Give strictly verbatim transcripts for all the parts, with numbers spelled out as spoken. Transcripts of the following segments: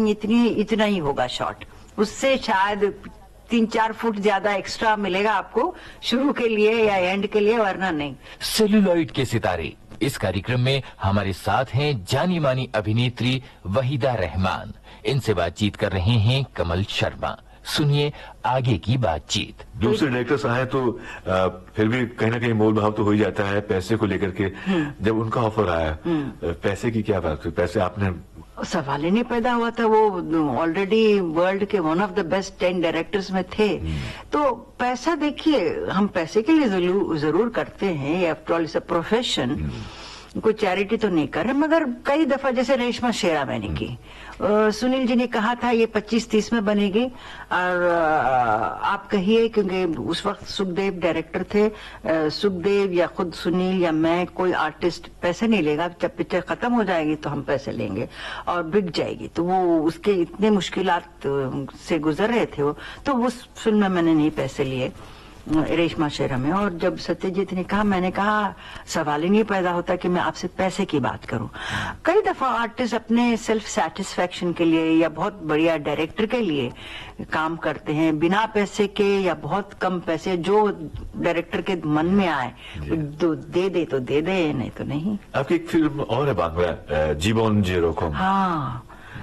Lighting इतनी इतना ही होगा शॉट, उससे शायद तीन चार फुट ज्यादा एक्स्ट्रा मिलेगा आपको शुरू के लिए या एंड के लिए, वरना नहीं। सेलुलॉइड के सितारे इस कार्यक्रम में हमारे साथ हैं जानी मानी अभिनेत्री वहीदा रहमान। इनसे बातचीत कर रहे हैं कमल शर्मा। सुनिए आगे की बातचीत। दूसरे डायरेक्टर्स आए तो आ, फिर भी कहीं ना कहीं मोल भाव तो हो ही जाता है पैसे को लेकर के। जब उनका ऑफर आया, पैसे की क्या बात हुई? पैसे आपने सवाल ही नहीं पैदा हुआ था, वो ऑलरेडी वर्ल्ड के one of the best ten directors में थे। तो पैसा देखिए, हम पैसे के लिए जरूर जरूर करते हैं, after all it's a profession, कोई चैरिटी तो नहीं कर रहे। मगर कई दफा जैसे रेशमा शेरा मैंने की, आ, सुनील जी ने कहा था ये पच्चीस तीस में बनेगी, और आ, आप कहिए, क्योंकि उस वक्त सुखदेव डायरेक्टर थे, आ, सुखदेव या खुद सुनील या मैं, कोई आर्टिस्ट पैसे नहीं लेगा, जब पिक्चर खत्म हो जाएगी तो हम पैसे लेंगे और बिक जाएगी। तो वो उसके इतने मुश्किलात से गुजर रहे थे वो, तो उस फिल्म में मैंने नहीं पैसे लिए, रेशमा शेरा में। और जब सत्यजीत ने कहा, मैंने कहा सवाल ही नहीं पैदा होता कि मैं आपसे पैसे की बात करूं। कई दफा आर्टिस्ट अपने सेल्फ सेटिस्फेक्शन के लिए या बहुत बढ़िया डायरेक्टर के लिए काम करते हैं, बिना पैसे के या बहुत कम पैसे, जो डायरेक्टर के मन में आए तो दे दे तो दे दे, नहीं तो नहीं। आपकी एक फिल्म और है बांग्ला, जीवन जेरोकम। हाँ,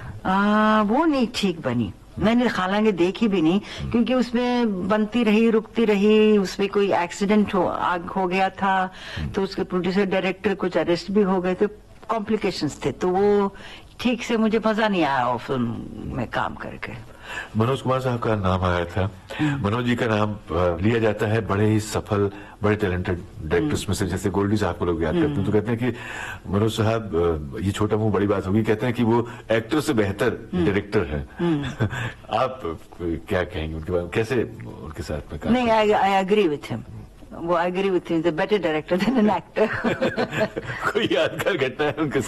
आ, वो नहीं ठीक बनी, मैंने हालांकि देखी भी नहीं, क्योंकि उसमें बनती रही रुकती रही, उसमें कोई एक्सीडेंट हो आग हो गया था, तो उसके प्रोड्यूसर डायरेक्टर कुछ अरेस्ट भी हो गए थे, कॉम्प्लिकेशंस थे, तो वो ठीक से मुझे मजा नहीं आया वो फिल्म में काम करके। मनोज कुमार साहब का नाम आया था। मनोज जी का नाम लिया जाता है बड़े ही सफल, बड़े टैलेंटेड डायरेक्टर्स में से। जैसे गोल्डी साहब को लोग याद करते हैं तो कहते हैं कि मनोज साहब, ये छोटा मुंह बड़ी बात होगी, कहते हैं कि वो एक्टर से बेहतर डायरेक्टर है। आप क्या कहेंगे उनके बारे में, कैसे उनके साथ में काम? नहीं, आई एग्री विथ हिम, वो I agree with him, the better director then an actor. कोई यादगार घटना है उनके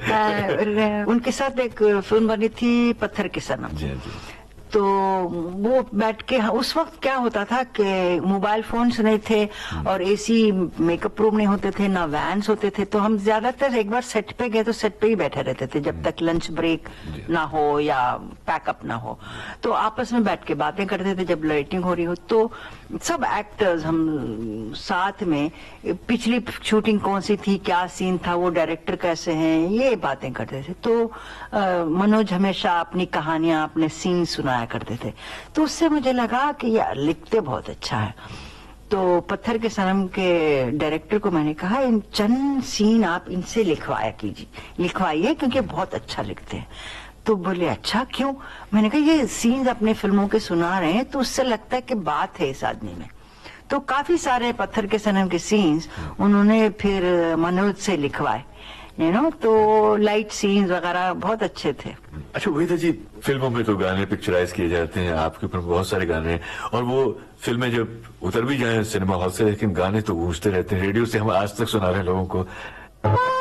साथ? उनके साथ एक फिल्म बनी थी पत्थर के सनम। जी जी। तो वो बैठ के, उस वक्त क्या होता था कि मोबाइल फोन्स नहीं थे और एसी मेकअप रूम नहीं होते थे, ना वैन्स होते थे, तो हम ज्यादातर एक बार सेट पे गए तो सेट पे ही बैठे रहते थे जब तक लंच ब्रेक ना हो या पैकअप ना हो। तो आपस में बैठ के बातें करते थे जब लाइटिंग हो रही हो, तो सब एक्टर्स हम साथ में, पिछली शूटिंग कौन सी थी, क्या सीन था, वो डायरेक्टर कैसे हैं, ये बातें करते थे। तो आ, मनोज हमेशा अपनी कहानियां, अपने सीन सुना करते थे, तो उससे मुझे लगा कि यार लिखते बहुत अच्छा है। तो पत्थर के सनम के डायरेक्टर को मैंने कहा, इन चंद सीन आप इनसे लिखवाया कीजिए, लिखवाइए, क्योंकि बहुत अच्छा लिखते हैं। तो बोले अच्छा क्यों? मैंने कहा ये सीन्स अपने फिल्मों के सुना रहे हैं तो उससे लगता है कि बात है इस आदमी में। तो काफी सारे पत्थर के सनम के सीन्स उन्होंने फिर मनोज से लिखवाए, यू नो, तो लाइट सीन्स वगैरह बहुत अच्छे थे। अच्छा वहीदा जी, फिल्मों में तो गाने पिक्चराइज किए जाते हैं, आपके ऊपर बहुत सारे गाने हैं, और वो फिल्में जब उतर भी जाए सिनेमा हॉल से, लेकिन गाने तो गूंजते रहते हैं, रेडियो से हम आज तक सुना रहे हैं लोगों को।